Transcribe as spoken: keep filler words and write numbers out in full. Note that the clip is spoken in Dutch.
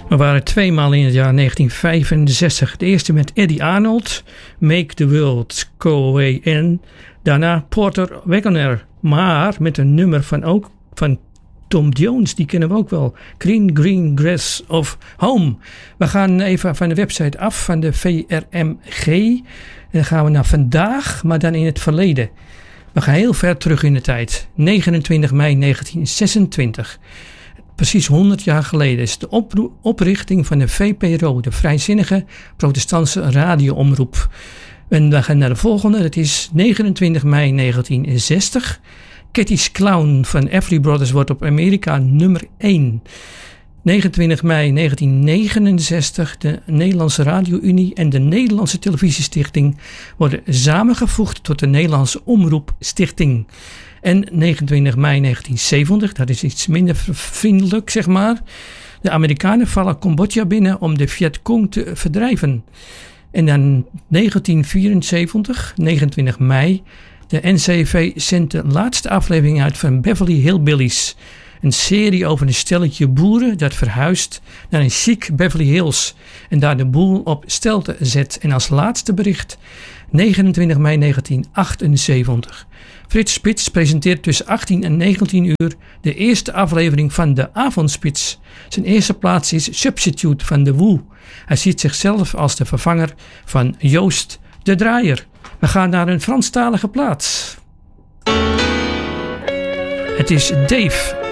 We waren tweemaal in het jaar negentien vijfenzestig. De eerste met Eddie Arnold, Make the World Go Away. En daarna Porter Wagoner, maar met een nummer van ook van Tom Jones, die kennen we ook wel. Green Green Grass of Home. We gaan even van de website af, van de V R M G. En dan gaan we naar vandaag, maar dan in het verleden. We gaan heel ver terug in de tijd. negenentwintig mei negentien zesentwintig. Precies honderd jaar geleden is de opro- oprichting van de V P R O, de Vrijzinnige Protestantse Radioomroep. En we gaan naar de volgende, dat is negenentwintig mei negentien zestig. Cathy's Clown van Everly Brothers wordt op Amerika nummer één. negenentwintig mei negentien negenenzestig, de Nederlandse Radio-Unie en de Nederlandse Televisiestichting worden samengevoegd tot de Nederlandse Omroepstichting. En negenentwintig mei negentien zeventig, dat is iets minder vriendelijk, zeg maar. De Amerikanen vallen Cambodja binnen om de Vietcong te verdrijven. En dan negentien vierenzeventig, negenentwintig mei, de N C V zendt de laatste aflevering uit van Beverly Hillbillies. Een serie over een stelletje boeren dat verhuist naar een chic Beverly Hills en daar de boel op stelte zet. En als laatste bericht, negenentwintig mei negentien achtenzeventig. Frits Spits presenteert tussen achttien en negentien uur de eerste aflevering van de Avondspits. Zijn eerste plaats is Substitute van de Woe. Hij ziet zichzelf als de vervanger van Joost de Draaier. We gaan naar een Franstalige plaats. Het is Dave